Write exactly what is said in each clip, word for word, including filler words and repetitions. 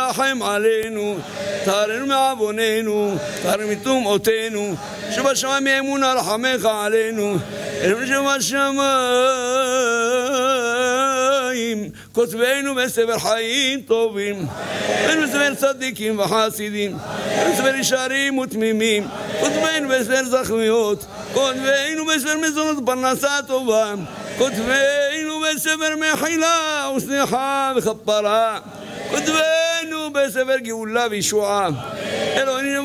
תרחם עלינו, תרנו מעווננו, תרנו מטומאותינו, שבשמיים מאמונה רחמך עלינו, אלוהינו שבשמיים, כותבנו בספר חיים טובים, בספר צדיקים וחסידים, בספר ישרים ותמימים, כותבנו בספר זכויות, כותבנו בספר מזונות פרנסה טובה, כותבנו בספר מחילה וסליחה וכפרה, כותבנו בספר גאולה וישועה. אלוהינו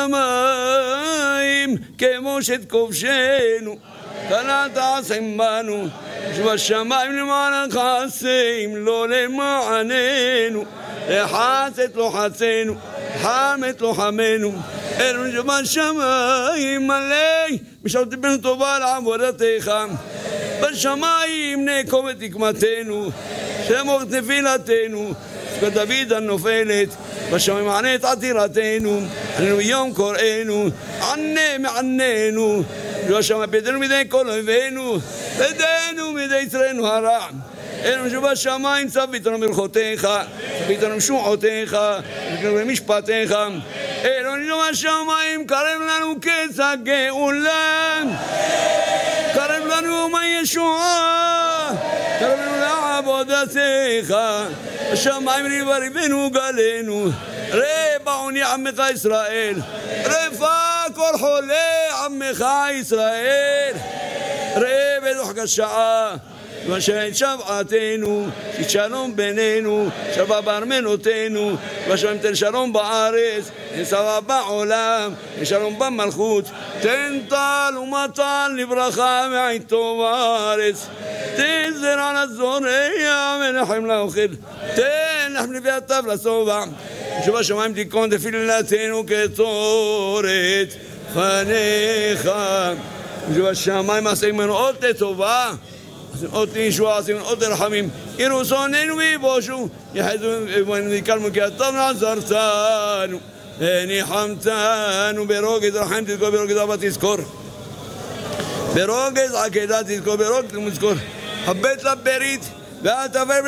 בשמיים, כמו שתכובשנו, כנ"ל תעשה עמנו, שבשמיים למענך עשים, לא למעננו, לחצת לוחצנו, חמת לוחמנו. אלוהינו שבשמיים מלא, בשעות בנו טובה לעבודתך, בשמיים נקום את תקמתנו, שמור את נפילתנו, כדוד הנופלת, בשמיים ענה את עתירתנו, עננו יום קוראנו, ענה מעננו, ובשמיים פדנו מדי כל אויבינו, פדנו מדי יצרנו הרע. אלוהינו שבשמיים צוויתנו ברכותיך, צוויתנו משועותיך, צוויתנו במשפטיך. אלוהינו בשמיים קרב לנו קץ הגאולה, קרב לנו יום הישועה, קרב לנו לעבודתך. בשמיים ריבה ריבנו גלנו, רבה עוני עמך ישראל, רבה כל חולה עמך ישראל, רבה דוחק השעה, ושהן שבעתנו, ששלום בינינו, שלווה בארמנותינו, ושם תן שלום בארץ, תן סבבה בעולם, תן שלום במלכות, תן טל ומטל לברכה מעין טוב הארץ, תן זרע לזורע מנחם לאוכל, תן לחם לפי הטב לשובע, שבשמיים תיקון תפילתנו כצורת פניך, שבשמיים עשה ממנו עוד לטובה, עוד לישועה, עשה ממנו עוד לרחמים, ירוסוננו ויבושו, יחדו ונקלמו כי אתה נעזרתנו, ניחמתנו ברוגז רחם תזכור, ברוגז אהבה תזכור, ברוגז עקדה תזכור, ברוגז תזכור, הבט לברית ואל תעבר